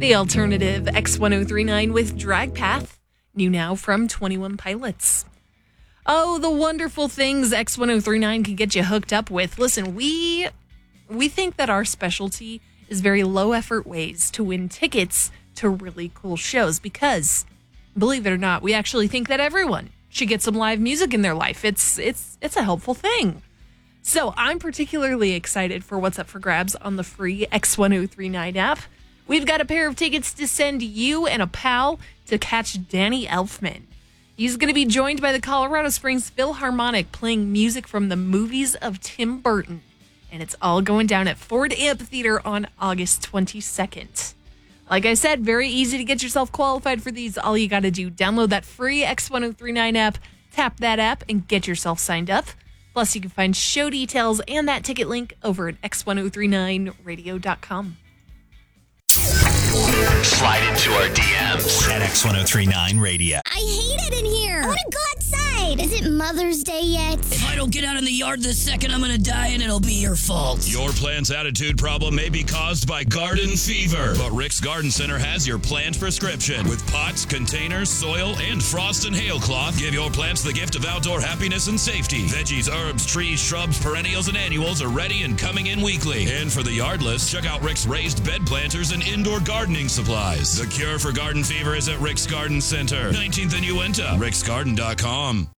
The alternative X1039 with Drag Path, new now from 21 Pilots. Oh, the wonderful things X1039 can get you hooked up with. Listen, we think that our specialty is very low effort ways to win tickets to really cool shows because, believe it or not, we actually think that everyone should get some live music in their life. It's a helpful thing. So I'm particularly excited for what's up for grabs on the free X1039 app. We've got a pair of tickets to send you and a pal to catch Danny Elfman. He's going to be joined by the Colorado Springs Philharmonic playing music from the movies of Tim Burton. And it's all going down at Ford Amphitheater on August 22nd. Like I said, very easy to get yourself qualified for these. All you got to do, download that free X1039 app, tap that app, and get yourself signed up. Plus, you can find show details and that ticket link over at x1039radio.com. Slide into our DMs at X1039 Radio. I hate it in here. I want to go outside. Is it Mother's Day yet? If I don't get out in the yard this second, I'm going to die and it'll be your fault. Your plant's attitude problem may be caused by garden fever, but Rick's Garden Center has your plant prescription. With pots, containers, soil, and frost and hail cloth, give your plants the gift of outdoor happiness and safety. Veggies, herbs, trees, shrubs, perennials, and annuals are ready and coming in weekly. And for the yardless, check out Rick's raised bed planters and indoor gardening supplies. The cure for garden fever is at Rick's Garden Center, 19th and Uinta, ricksgarden.com.